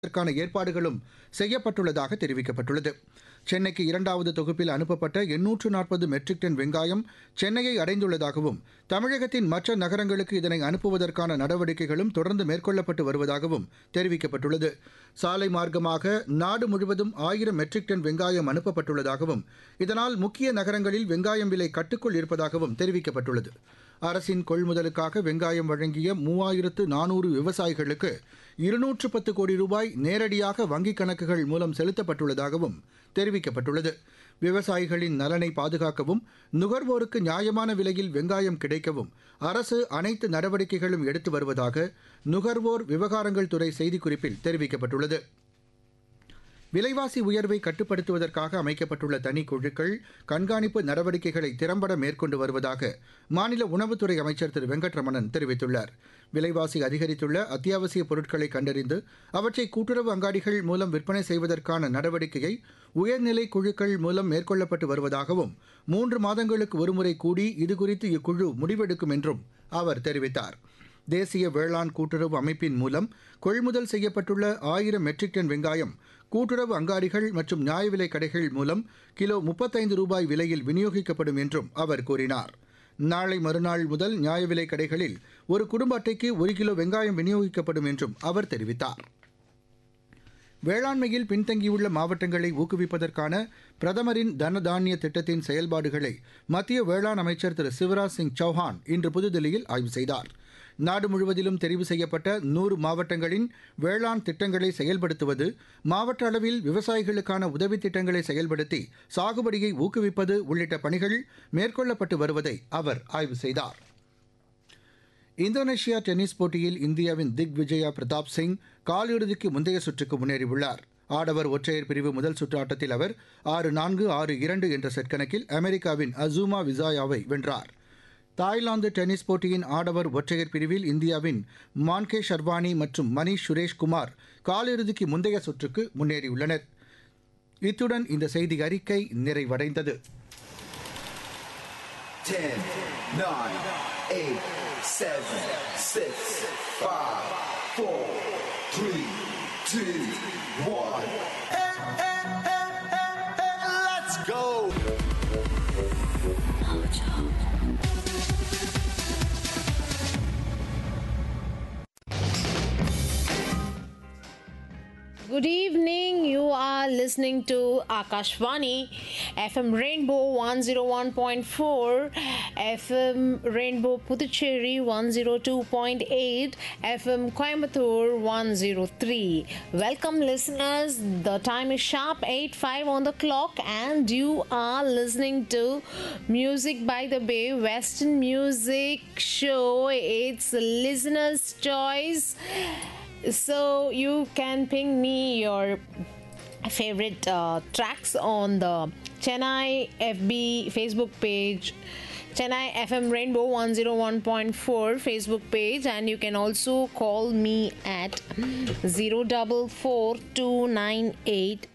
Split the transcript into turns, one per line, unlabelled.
அதற்கான ஏற்பாடுகளும் செய்யப்பட்டுள்ளதாக தெரிவிக்கப்பட்டுள்ளது. சென்னைக்கு 2வது தொகுப்பில் அனுப்பப்பட்ட 840 மெட்ரிக் டன் வெங்காயம் சென்னையை அடைந்துள்ளதாகவும், தமிழகத்தின் மற்ற நகரங்களுக்கு இதனை அனுப்புவதற்கான நடவடிக்கைகளும் தொடர்ந்து மேற்கொள்ளப்பட்டு வருவதாகவும் தெரிவிக்கப்பட்டுள்ளது. சாலை மார்க்கமாக நாடு முழுவதும் 1000 மெட்ரிக் டன் வெங்காயம் அனுப்பப்பட்டுள்ளதாகவும், இதனால் முக்கிய நகரங்களில் வெங்காயம் விலை கட்டுக்குள் இருப்பதாகவும் தெரிவிக்கப்பட்டுள்ளது. அரசின் கொள்முதலுக்காக வெங்காயம் வழங்கிய 3400 விவசாயிகளுக்கு 210 கோடி ரூபாய் நேரடியாக வங்கிக் கணக்குகள் மூலம் செலுத்தப்பட்டுள்ளதாகவும் தெரிவிக்கப்பட்டுள்ளது. விவசாயிகளின் நலனை பாதுகாக்கவும், நுகர்வோருக்கு நியாயமான விலையில் வெங்காயம் கிடைக்கவும் அரசு அனைத்து நடவடிக்கைகளும் எடுத்து வருவதாக நுகர்வோர் விவகாரங்கள் துறை செய்திக்குறிப்பில் தெரிவிக்கப்பட்டுள்ளது. விலைவாசி உயர்வை கட்டுப்படுத்துவதற்காக அமைக்கப்பட்டுள்ள தனிக்குழுக்கள் கண்காணிப்பு நடவடிக்கைகளை திறம்பட மேற்கொண்டு வருவதாக மாநில உணவுத்துறை அமைச்சர் திரு வெங்கட்ரமணன் தெரிவித்துள்ளார். விலைவாசி அதிகரித்துள்ள அத்தியாவசிய பொருட்களை கண்டறிந்து அவற்றை கூட்டுறவு அங்காடிகள் மூலம் விற்பனை செய்வதற்கான நடவடிக்கையை உயர்நிலை குழுக்கள் மூலம் மேற்கொள்ளப்பட்டு வருவதாகவும், 3 மாதங்களுக்கு ஒருமுறை கூடி இதுகுறித்து இக்குழு முடிவெடுக்கும் என்றும் அவர் தெரிவித்தார். தேசிய வேளாண் கூட்டுறவு அமைப்பின் மூலம் கொள்முதல் செய்யப்பட்டுள்ள 1000 மெட்ரிக் டன் வெங்காயம் கூட்டுறவு அங்காடிகள் மற்றும் நியாய விலைக் கடைகள் மூலம் கிலோ 35 ரூபாய் விலையில் விநியோகிக்கப்படும் என்றும் அவர் கூறினார். நாளை மறுநாள் முதல் நியாய விலைக் கடைகளில் ஒரு குடும்ப அட்டைக்கு 1 கிலோ வெங்காயம் விநியோகிக்கப்படும் என்றும் அவர் தெரிவித்தார். வேளாண்மையில் பின்தங்கியுள்ள மாவட்டங்களை ஊக்குவிப்பதற்கான பிரதமரின் தனதானிய திட்டத்தின் செயல்பாடுகளை மத்திய வேளாண் அமைச்சர் திரு சிவராஜ் சிங் சௌஹான் இன்று புதுதில்லியில் ஆய்வு செய்தார். நாடு முழுவதிலும் தெரிவு செய்யப்பட்ட 100 மாவட்டங்களின் வேளாண் திட்டங்களை செயல்படுத்துவது, மாவட்ட அளவில் விவசாயிகளுக்கான உதவித் திட்டங்களை செயல்படுத்தி சாகுபடியை ஊக்குவிப்பது உள்ளிட்ட பணிகள் மேற்கொள்ளப்பட்டு வருவதை அவர் ஆய்வு செய்தார். இந்தோனேஷியா டென்னிஸ் போட்டியில் இந்தியாவின் திக்விஜயா பிரதாப் சிங் காலிறுதிக்கு முந்தைய சுற்றுக்கு முன்னேறியுள்ளார். ஆடவர் ஒற்றையர் பிரிவு முதல் சுற்று ஆட்டத்தில் அவர் 6-4, 6-2 என்ற செட் கணக்கில் அமெரிக்காவின் அசூமா விசாயாவை வென்றார். தாய்லாந்து டென்னிஸ் போட்டியின் ஆடவர் ஒற்றையர் பிரிவில் இந்தியாவின் மான்கே ஷர்வானி மற்றும் மணீஷ் சுரேஷ்குமார் காலிறுதிக்கு முந்தைய சுற்றுக்கு முன்னேறியுள்ளனர். இத்துடன் இந்த செய்தி அறிக்கை நிறைவடைந்தது.
10, 9, 8, 7, 6, 5, 4, 3, 2, 1. Let's go!
Good evening. You are listening to Akashvani FM Rainbow 101.4, FM Rainbow Puducherry 102.8, FM Coimbatore 103. Welcome listeners. The time is sharp 8:05 on the clock and you are listening to Music by the Bay Western Music Show. It's listener's choice. So you can ping me your favorite tracks on the Chennai FB Facebook page, Chennai FM Rainbow 101.4 Facebook page, and you can also call me at 044 298